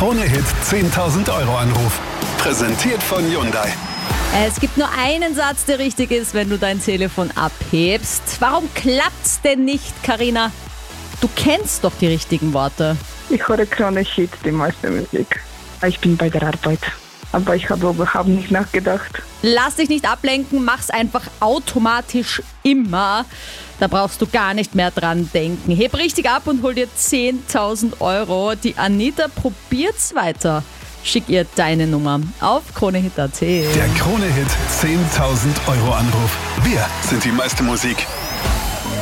Krone-Hit 10.000 € Anruf. Präsentiert von Hyundai. Es gibt nur einen Satz, der richtig ist, wenn du dein Telefon abhebst. Warum klappt's denn nicht, Carina? Du kennst doch die richtigen Worte. Ich höre Krone-Hit, die meiste Musik. Ich bin bei der Arbeit, aber ich habe überhaupt nicht nachgedacht. Lass dich nicht ablenken, mach's einfach automatisch immer. Da brauchst du gar nicht mehr dran denken. Heb richtig ab und hol dir 10.000 €. Die Anita probiert's weiter. Schick ihr deine Nummer auf kronehit.at. Der Krone-Hit 10.000 € Anruf. Wir sind die meiste Musik.